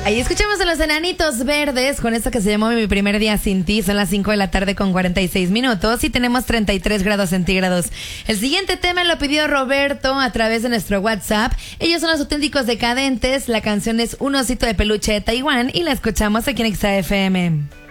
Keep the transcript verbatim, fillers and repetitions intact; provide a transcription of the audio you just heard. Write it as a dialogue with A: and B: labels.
A: Ahí escuchamos a los Enanitos Verdes con esto que se llamó Mi Primer Día Sin Ti. Son las cinco de la tarde con cuarenta y seis minutos y tenemos treinta y tres grados centígrados. El siguiente tema lo pidió Roberto a través de nuestro WhatsApp. Ellos son los Auténticos Decadentes. La canción es Un Osito de Peluche de Taiwán y la escuchamos aquí en X A F M.